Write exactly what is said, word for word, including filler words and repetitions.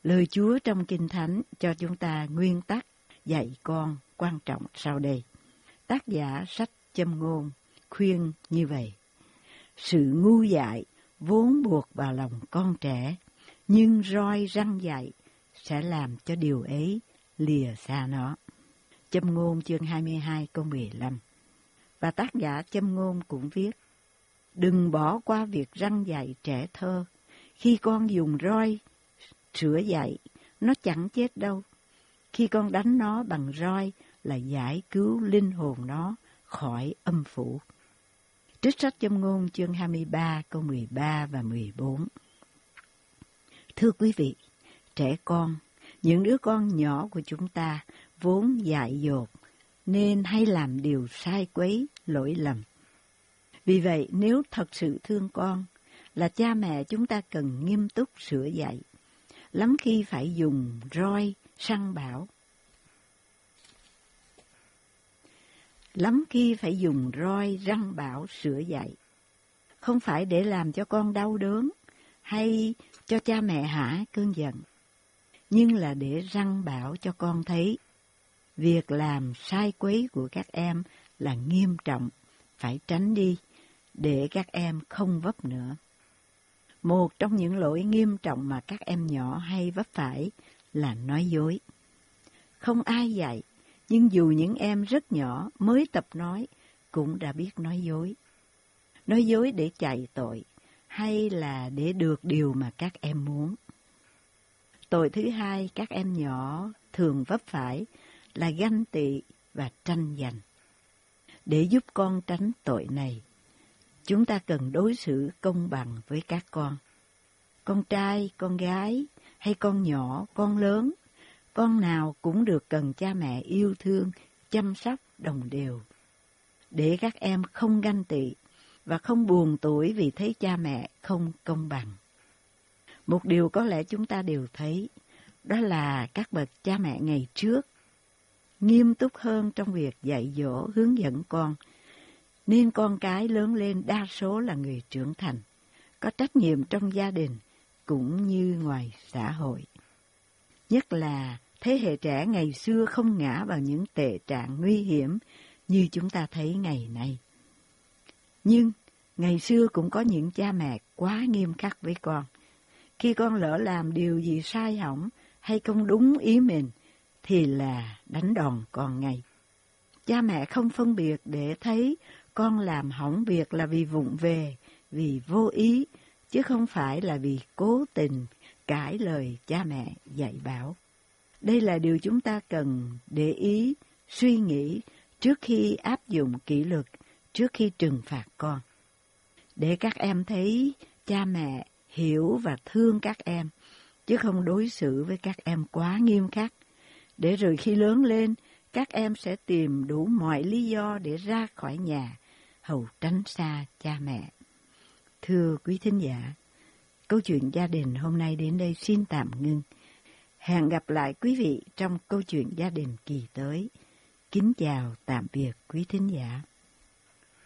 Lời Chúa trong Kinh Thánh cho chúng ta nguyên tắc dạy con quan trọng sau đây. Tác giả sách Châm ngôn khuyên như vậy: sự ngu dại vốn buộc vào lòng con trẻ, nhưng roi răn dạy sẽ làm cho điều ấy lìa xa nó. Châm ngôn chương hai mươi hai câu mười lăm. Và tác giả Châm ngôn cũng viết: đừng bỏ qua việc răn dạy trẻ thơ. Khi con dùng roi sửa dạy, nó chẳng chết đâu. Khi con đánh nó bằng roi là giải cứu linh hồn nó khỏi âm phủ. Trích sách Châm ngôn chương hai mươi ba câu mười ba và mười bốn. Thưa quý vị, trẻ con, những đứa con nhỏ của chúng ta vốn dại dột nên hay làm điều sai quấy, lỗi lầm. Vì vậy, nếu thật sự thương con, là cha mẹ chúng ta cần nghiêm túc sửa dạy. Lắm khi phải dùng roi săn bảo. Lắm khi phải dùng roi răn bảo sửa dạy. Không phải để làm cho con đau đớn hay cho cha mẹ hả cơn giận, nhưng là để răn bảo cho con thấy việc làm sai quấy của các em là nghiêm trọng, phải tránh đi, để các em không vấp nữa. Một trong những lỗi nghiêm trọng mà các em nhỏ hay vấp phải là nói dối. Không ai dạy, nhưng dù những em rất nhỏ mới tập nói cũng đã biết nói dối. Nói dối để chạy tội hay là để được điều mà các em muốn. Tội thứ hai các em nhỏ thường vấp phải là ganh tị và tranh giành. Để giúp con tránh tội này, chúng ta cần đối xử công bằng với các con. Con trai, con gái, hay con nhỏ, con lớn, con nào cũng được cần cha mẹ yêu thương, chăm sóc đồng đều. Để các em không ganh tị và không buồn tủi vì thấy cha mẹ không công bằng. Một điều có lẽ chúng ta đều thấy, đó là các bậc cha mẹ ngày trước nghiêm túc hơn trong việc dạy dỗ, hướng dẫn con, nên con cái lớn lên đa số là người trưởng thành, có trách nhiệm trong gia đình cũng như ngoài xã hội. Nhất là thế hệ trẻ ngày xưa không ngã vào những tệ trạng nguy hiểm như chúng ta thấy ngày nay. Nhưng ngày xưa cũng có những cha mẹ quá nghiêm khắc với con. Khi con lỡ làm điều gì sai hỏng hay không đúng ý mình thì là đánh đòn con ngay. Cha mẹ không phân biệt để thấy con làm hỏng việc là vì vụng về, vì vô ý, chứ không phải là vì cố tình cãi lời cha mẹ dạy bảo. Đây là điều chúng ta cần để ý, suy nghĩ trước khi áp dụng kỷ luật, trước khi trừng phạt con. Để các em thấy cha mẹ hiểu và thương các em, chứ không đối xử với các em quá nghiêm khắc. Để rồi khi lớn lên, các em sẽ tìm đủ mọi lý do để ra khỏi nhà, hầu tránh xa cha mẹ. Thưa quý thính giả, câu chuyện gia đình hôm nay đến đây xin tạm ngưng. Hẹn gặp lại quý vị trong câu chuyện gia đình kỳ tới. Kính chào tạm biệt quý thính giả.